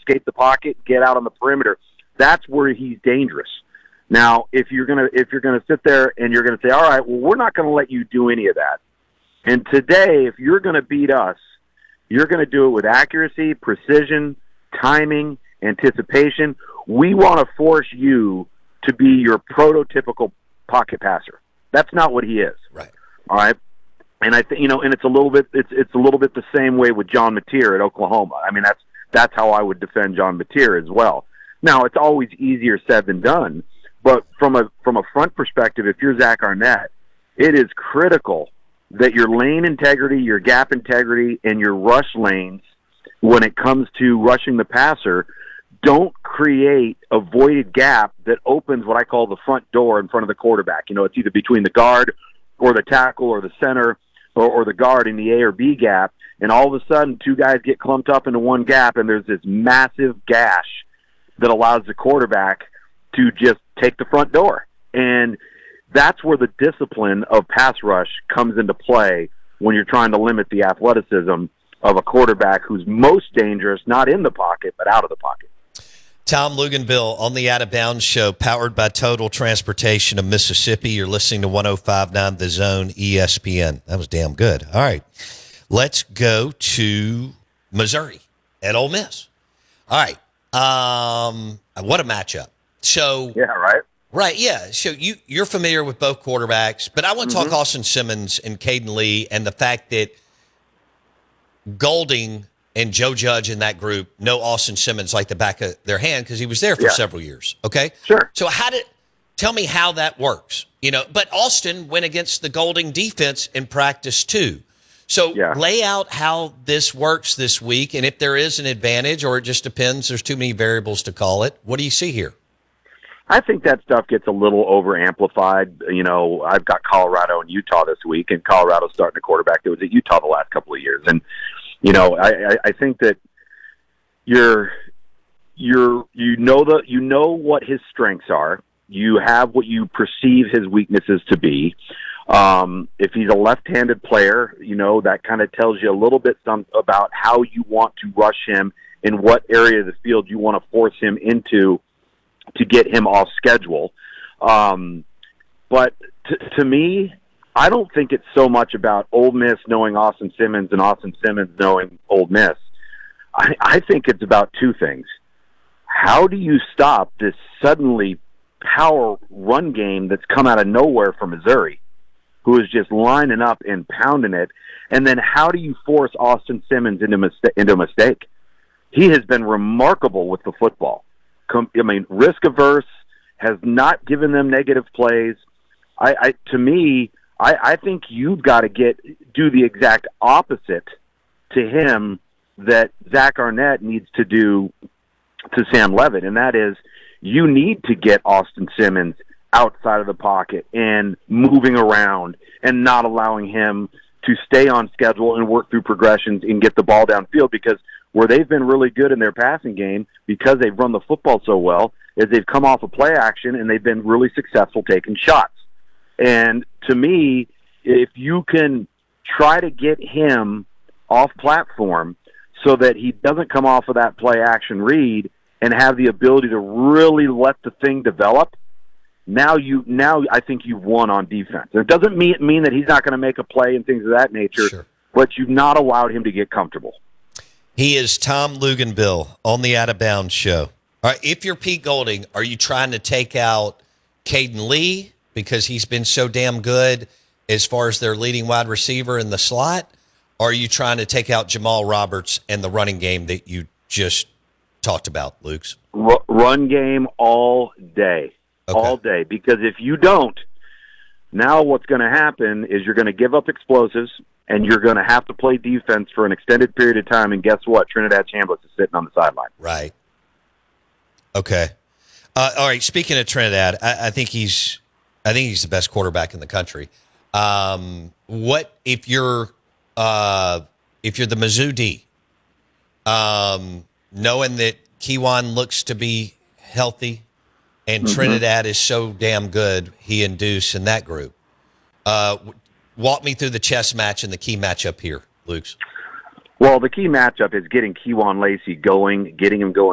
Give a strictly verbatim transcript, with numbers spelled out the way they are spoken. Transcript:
escape the pocket, get out on the perimeter. That's where he's dangerous. Now, if you're gonna if you're gonna sit there and you're gonna say, all right, well, we're not gonna let you do any of that. And today, if you're gonna beat us, you're gonna do it with accuracy, precision, timing, anticipation. We want to force you to be your prototypical pocket passer. That's not what he is. Right. All right. And I think, you know, and it's a little bit, it's, it's a little bit the same way with John Mateer at Oklahoma. I mean, that's, that's how I would defend John Mateer as well. Now, it's always easier said than done, but from a, from a front perspective, if you're Zach Arnett, it is critical that your lane integrity, your gap integrity, and your rush lanes, when it comes to rushing the passer, don't create a voided gap that opens what I call the front door in front of the quarterback. You know, it's either between the guard or the tackle or the center or, or the guard in the A or B gap, and all of a sudden two guys get clumped up into one gap, and there's this massive gash that allows the quarterback to just take the front door. And that's where the discipline of pass rush comes into play when you're trying to limit the athleticism of a quarterback who's most dangerous, not in the pocket, but out of the pocket. Tom Luginbill on the Out of Bounds Show, powered by Total Transportation of Mississippi. You're listening to one oh five point nine The Zone E S P N. That was damn good. All right. Let's go to Missouri at Ole Miss. All right. Um, what a matchup. So Yeah, right? Right, yeah. So you, you're familiar with both quarterbacks, but I want to mm-hmm. talk Austin Simmons and Caden Lee and the fact that Golding and Joe Judge in that group know Austin Simmons like the back of their hand because he was there for yeah. several years. Okay, sure. So how did tell me how that works? You know, but Austin went against the Golding defense in practice too. So yeah. lay out how this works this week, and if there is an advantage, or it just depends. There's too many variables to call it. What do you see here? I think that stuff gets a little over amplified. You know, I've got Colorado and Utah this week, and Colorado's starting a quarterback that was at Utah the last couple of years, and you know, I, I, I think that you're, you're, you know, the, you know what his strengths are. You have what you perceive his weaknesses to be. Um, if he's a left-handed player, you know, that kind of tells you a little bit some about how you want to rush him and what area of the field you want to force him into to get him off schedule. Um, but t- to me, I don't think it's so much about Ole Miss knowing Austin Simmons and Austin Simmons knowing Ole Miss. I, I think it's about two things. How do you stop this suddenly power run game that's come out of nowhere from Missouri, who is just lining up and pounding it? And then how do you force Austin Simmons into, mis- into a mistake? He has been remarkable with the football. Com- I mean, risk-averse, has not given them negative plays. I, I to me, I, I think you've got to get do the exact opposite to him that Zach Arnett needs to do to Sam Levitt, and that is you need to get Austin Simmons outside of the pocket and moving around and not allowing him to stay on schedule and work through progressions and get the ball downfield, because where they've been really good in their passing game because they've run the football so well is they've come off of play action and they've been really successful taking shots. And to me, if you can try to get him off platform so that he doesn't come off of that play action read and have the ability to really let the thing develop, now you now I think you've won on defense. It doesn't mean mean that he's not going to make a play and things of that nature, sure. but you've not allowed him to get comfortable. He is Tom Luginbill on the Out of Bounds Show. All right, if you're Pete Golding, are you trying to take out Caden Lee because he's been so damn good as far as their leading wide receiver in the slot? Or are you trying to take out Jamal Roberts and the running game that you just talked about, Luke's? R- run game all day, okay. all day. Because if you don't, now what's going to happen is you're going to give up explosives and you're going to have to play defense for an extended period of time. And guess what? Trinidad Chambliss is sitting on the sideline. Right. Okay. Uh, all right. Speaking of Trinidad, I, I think he's, I think he's the best quarterback in the country. Um, what if you're, uh, if you're the Mizzou D, um, knowing that Kejuan looks to be healthy and mm-hmm. Trinidad is so damn good, he and Deuce in that group. Uh, walk me through the chess match and the key matchup here, Luke. Well, the key matchup is getting Kejuan Lacey going, getting him going